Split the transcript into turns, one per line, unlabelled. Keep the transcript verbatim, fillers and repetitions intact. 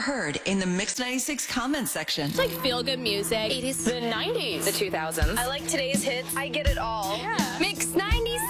heard in the Mix ninety-six comment section.
It's like feel-good music.
eighties.
The nineties.
The two thousands.
I like today's hits. I get it all.
Yeah.
Mix ninety-six.